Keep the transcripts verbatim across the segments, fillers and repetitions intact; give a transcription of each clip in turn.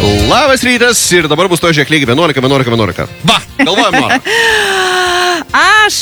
Labas rytas ir dabar bus to žiek lygiai vienuolika, vienuolika, vienuolika. Va, galvojam norą. Aš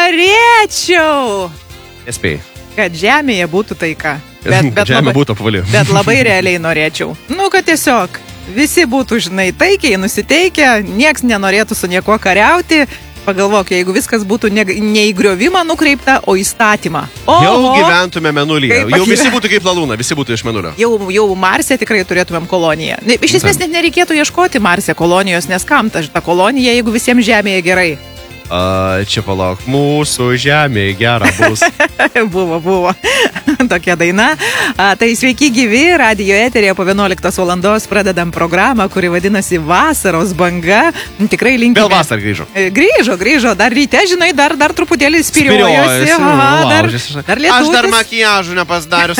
norėčiau, Nespėjai. kad žemėje būtų taika. Bet, bet žemė labai, būtų apvali. bet labai realiai norėčiau. Nu, kad tiesiog visi būtų, žinai, taikiai nusiteikę, nieks nenorėtų su niekuo kariauti. Pagalvok, jeigu viskas būtų ne, ne į griovimą nukreipta, o į statymą. O, Jau gyventume Mėnulyje. Kaip Jau pagyven- visi būtų kaip Lalūna, visi būtų iš Mėnulio. Jau, jau Marse tikrai turėtumėm koloniją. Ne, Iš esmės net nereikėtų ieškoti Marse kolonijos, nes kam ta, ta kolonija, jeigu visiems žemėje gerai. A, čia palauk, mūsų žemė gera bus. buvo, buvo. Tokia daina. A, tai sveiki gyvi, radijo eterėje po vienuoliktos valandos pradedam programą, kuri vadinasi Vasaros banga. Tikrai linkime. Vėl vasarą grįžo. E, Grįžo, grįžo, dar ryte, žinai, dar, dar truputėlį spiriuojosi. Aha, dar, dar Aš dar lietutis. makijažų nepasdarius.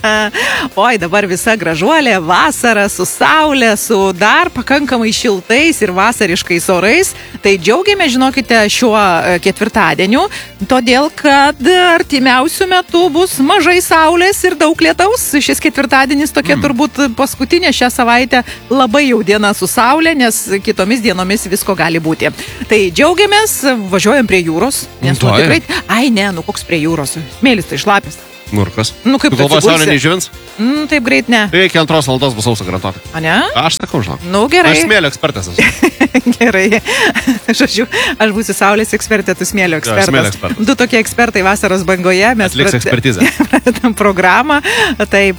Oi, dabar visa gražuolė, vasara su saulė, su dar pakankamai šiltais ir vasariškais orais. Tai džiaugiame, žinokite, šiuo e, ketvirtadieniu, todėl, kad artimiausių metų bus mažai saulės ir daug lietaus. Šis ketvirtadienis tokia mm. turbūt paskutinė šią savaitę labai jau diena su saulė, nes kitomis dienomis visko gali būti. Tai džiaugiamės, važiuojam prie jūros, nes nu, tikrai... Ai, ne, nu koks prie jūros, smėlis tai šlapis. Nurkas. Nu, kaip tu galvoji, saulė neįživins? Mm, taip greit ne. Tai iki antros valandos bus sausa garantuota. A ne? Aš sakau, žinok. Nu, gerai. Aš smėlio ekspertas esu. Gerai. Žodžiu, aš būsiu saulės ekspertė, tu smėlio ekspertas. smėlio ekspertas. Du tokie ekspertai vasaros bangoje. Mes Atliks ekspertizę. pradedam programą. Taip,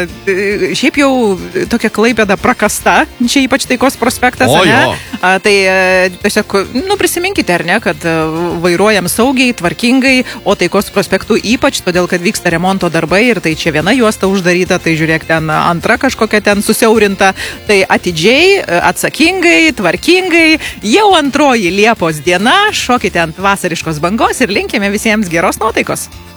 e, šiaip jau tokia Klaipėda prakasta. Čia ypač Taikos prospektas, O, ane? jo. A, tai e, tiesiog, nu, prisiminkite, ar ne, kad e, vairuojam saugiai, tvarkingai, o Taikos prospektų ypač, todėl, kad vyksta remonto darbai ir tai čia viena juosta uždaryta, tai žiūrėk, ten antra kažkokia ten susiaurinta. Tai atidžiai, atsakingai, tvarkingai, jau antroji Liepos diena, šokite ant vasariškos bangos ir linkime visiems geros nuotaikos.